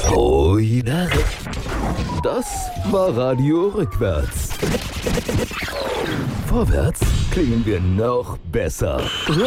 Hui, das war Radio rückwärts. Vorwärts klingen wir noch besser.